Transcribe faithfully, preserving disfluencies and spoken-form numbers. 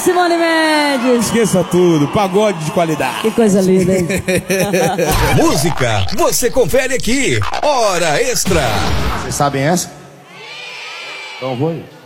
Simone Mendes. Esqueça tudo, pagode de qualidade. Que coisa linda, hein? Música, você confere aqui. Hora Extra. Vocês sabem essa? Então vou ir.